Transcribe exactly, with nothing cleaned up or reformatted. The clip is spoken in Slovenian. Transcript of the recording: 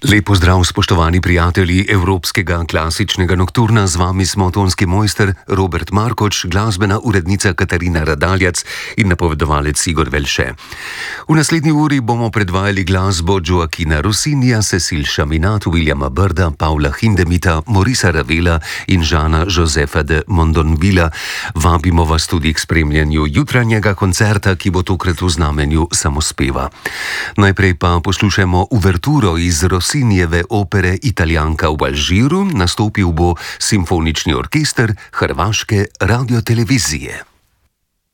Lep pozdrav, spoštovani prijatelji Evropskega klasičnega nokturna, z vami smo tonski mojster Robert Markoč, glasbena urednica Katarina Radaljac in napovedovalec Igor Velše. V naslednji uri bomo predvajali glasbo Gioachina Rossinija, Cécile Chaminade, Williama Byrda, Paula Hindemita, Maurica Ravela in Jeana Josefa de Mondonvilla. Vabimo vas tudi k spremljanju jutranjega koncerta, ki bo tokrat v znamenju samospeva. Najprej pa poslušajmo uverturo iz Rossinijeve opere Italijanka v Alžiru. Nastopil bo simfonični orkester Hrvaške radiotelevizije.